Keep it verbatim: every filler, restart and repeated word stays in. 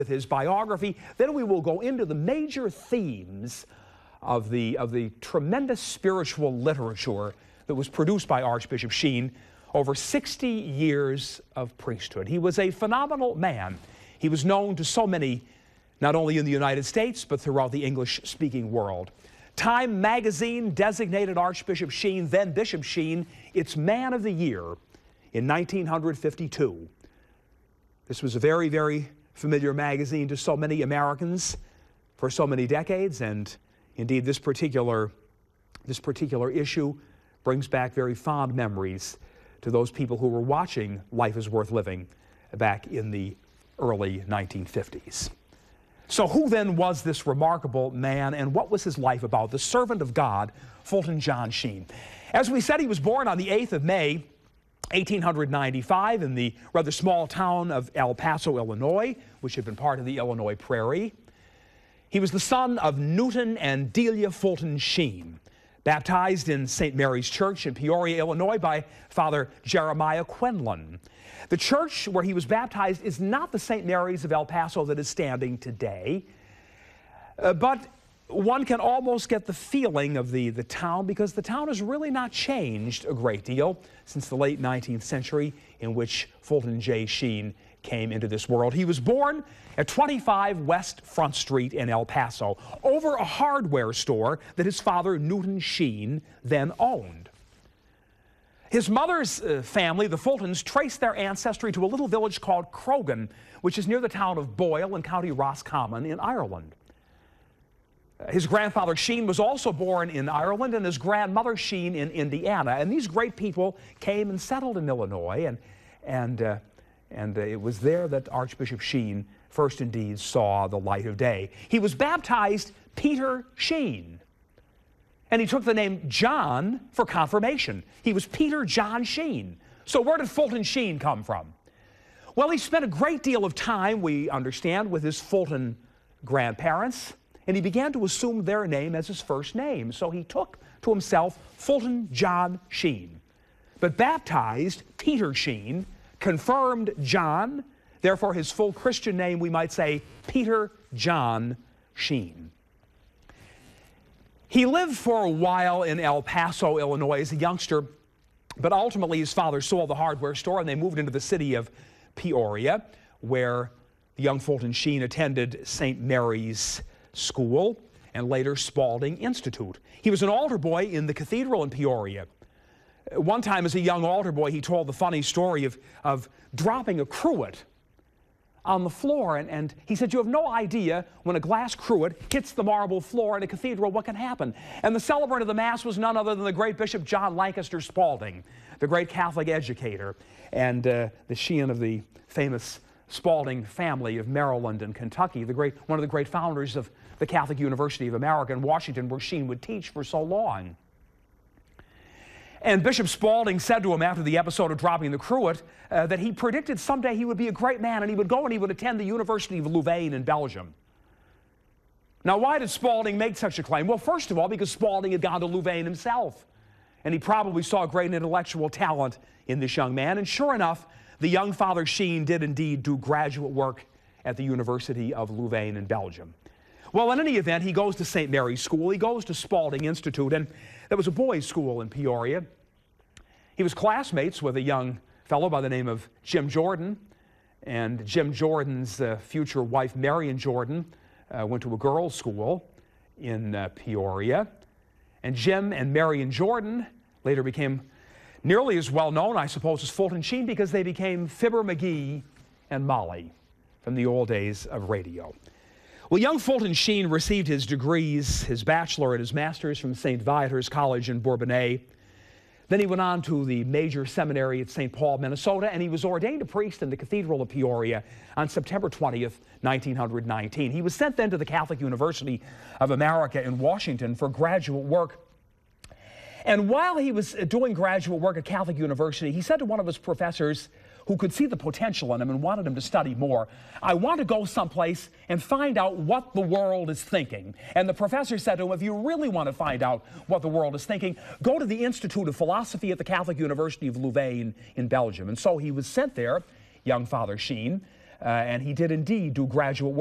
with his biography. Then we will go into the major themes of the, of the tremendous spiritual literature that was produced by Archbishop Sheen over sixty years of priesthood. He was a phenomenal man. He was known to so many, not only in the United States, but throughout the English-speaking world. Time magazine designated Archbishop Sheen, then Bishop Sheen, its Man of the Year in nineteen fifty-two. This was a very, very familiar magazine to so many Americans for so many decades, and indeed this particular, this particular issue brings back very fond memories to those people who were watching Life is Worth Living back in the early nineteen fifties. So who then was this remarkable man, and what was his life about? The servant of God, Fulton John Sheen. As we said, he was born on the eighth of May, eighteen ninety-five, in the rather small town of El Paso, Illinois, which had been part of the Illinois Prairie. He was the son of Newton and Delia Fulton Sheen, baptized in Saint Mary's Church in Peoria, Illinois, by Father Jeremiah Quinlan. The church where he was baptized is not the Saint Mary's of El Paso that is standing today, uh, but one can almost get the feeling of the, the town, because the town has really not changed a great deal since the late nineteenth century, in which Fulton J. Sheen came into this world. He was born at twenty-five West Front Street in El Paso, over a hardware store that his father, Newton Sheen, then owned. His mother's uh, family, the Fultons, traced their ancestry to a little village called Croghan, which is near the town of Boyle in County Roscommon in Ireland. His grandfather Sheen was also born in Ireland, and his grandmother Sheen in Indiana. And these great people came and settled in Illinois, and, and, uh, and uh, it was there that Archbishop Sheen first indeed saw the light of day. He was baptized Peter Sheen, and he took the name John for confirmation. He was Peter John Sheen. So where did Fulton Sheen come from? Well, he spent a great deal of time, we understand, with his Fulton grandparents, and he began to assume their name as his first name. So he took to himself Fulton John Sheen, but baptized Peter Sheen, confirmed John, therefore his full Christian name, we might say, Peter John Sheen. He lived for a while in El Paso, Illinois as a youngster, but ultimately his father sold the hardware store and they moved into the city of Peoria, where the young Fulton Sheen attended Saint Mary's School and later Spalding Institute. He was an altar boy in the cathedral in Peoria. One time as a young altar boy, he told the funny story of, of dropping a cruet on the floor, and, and he said, you have no idea when a glass cruet hits the marble floor in a cathedral what can happen. And the celebrant of the Mass was none other than the great Bishop John Lancaster Spalding, the great Catholic educator, and uh, the Sheen of the famous Spalding family of Maryland and Kentucky, the great, one of the great founders of the Catholic University of America in Washington, where Sheen would teach for so long. And Bishop Spalding said to him after the episode of dropping the cruet uh, that he predicted someday he would be a great man and he would go and he would attend the University of Louvain in Belgium. Now, why did Spalding make such a claim? Well, first of all, because Spalding had gone to Louvain himself, and he probably saw great intellectual talent in this young man. And sure enough, the young Father Sheen did indeed do graduate work at the University of Louvain in Belgium. Well, in any event, he goes to Saint Mary's School, he goes to Spalding Institute, and there was a boys' school in Peoria. He was classmates with a young fellow by the name of Jim Jordan, and Jim Jordan's uh, future wife, Marion Jordan, uh, went to a girls' school in uh, Peoria. And Jim and Marion Jordan later became nearly as well known, I suppose, as Fulton Sheen, because they became Fibber McGee and Molly from the old days of radio. Well, young Fulton Sheen received his degrees, his bachelor and his master's from Saint Viator's College in Bourbonnais. Then he went on to the major seminary at Saint Paul, Minnesota, and he was ordained a priest in the Cathedral of Peoria on September twentieth, nineteen nineteen. He was sent then to the Catholic University of America in Washington for graduate work. And while he was doing graduate work at Catholic University, he said to one of his professors, who could see the potential in him and wanted him to study more, I want to go someplace and find out what the world is thinking. And the professor said to him, if you really want to find out what the world is thinking, go to the Institute of Philosophy at the Catholic University of Louvain in Belgium. And so he was sent there, young Father Sheen, uh, and he did indeed do graduate work.